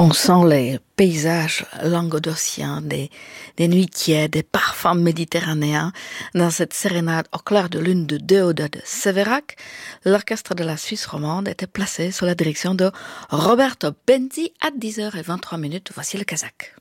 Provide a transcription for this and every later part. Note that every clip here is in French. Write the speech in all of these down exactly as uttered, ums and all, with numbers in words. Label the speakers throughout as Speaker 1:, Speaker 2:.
Speaker 1: On sent les paysages languedociens, des, des nuits tièdes, des parfums méditerranéens dans cette sérénade au clair de lune de Déodat de Sévérac. L'orchestre de la Suisse romande était placé sous la direction de Roberto Benzi à dix heures vingt-trois. Voici le Kazakh.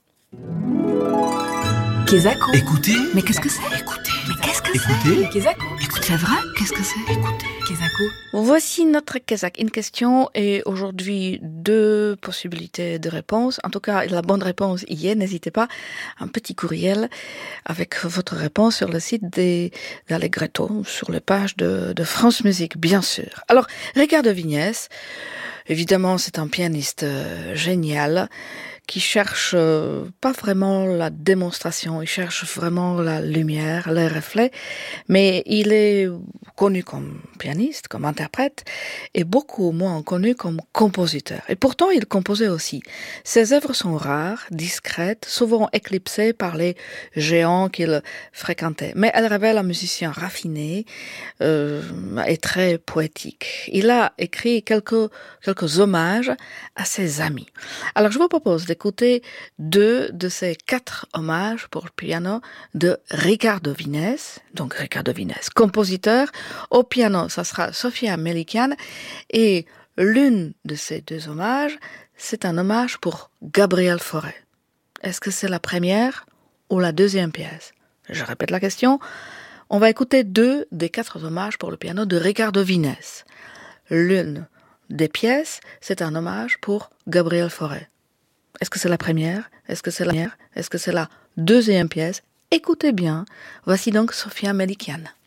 Speaker 2: Kézako.
Speaker 3: Écoutez.
Speaker 2: Mais qu'est-ce que c'est?
Speaker 3: Écoutez.
Speaker 2: Mais qu'est-ce que
Speaker 3: Écoutez.
Speaker 2: c'est? Kézako.
Speaker 3: Écoutez.
Speaker 2: C'est vrai? Qu'est-ce que c'est?
Speaker 3: Écoutez.
Speaker 2: Kézako.
Speaker 1: Voici notre Kazakh. Une question et aujourd'hui deux possibilités de réponse. En tout cas, la bonne réponse y est. N'hésitez pas. Un petit courriel avec votre réponse sur le site des d'Allegretto, sur les pages de, de France Musique, bien sûr. Alors, Ricardo Vignès, évidemment, c'est un pianiste euh, génial qui cherche euh, pas vraiment la démonstration, il cherche vraiment la lumière, les reflets, mais il est connu comme pianiste, comme interprète, et beaucoup moins connu comme compositeur. Et pourtant, il composait aussi. Ses œuvres sont rares, discrètes, souvent éclipsées par les géants qu'il fréquentait, mais elles révèlent un musicien raffiné euh, et très poétique. Il a écrit quelques, quelques hommages à ses amis. Alors, je vous propose d'écouter deux de ces quatre hommages pour le piano de Ricardo Vignès. Donc, Ricardo Vignès, compositeur. Au piano, ça sera Sofia Melikian. Et l'une de ces deux hommages, c'est un hommage pour Gabriel Fauré. Est-ce que c'est la première ou la deuxième pièce? Je répète la question. On va écouter deux des quatre hommages pour le piano de Ricardo Vignès. L'une des pièces, c'est un hommage pour Gabriel Fauré. Est-ce que c'est la première? Est-ce que c'est la première? Est-ce que c'est la deuxième pièce? Écoutez bien. Voici donc Sofia Melikian.